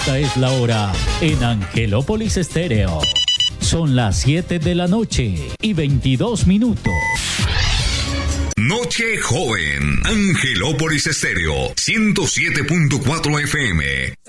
Esta es la hora en Angelópolis Estéreo. Son las 7 de la noche y 22 minutos. Noche Joven, Angelópolis Estéreo, 107.4 FM.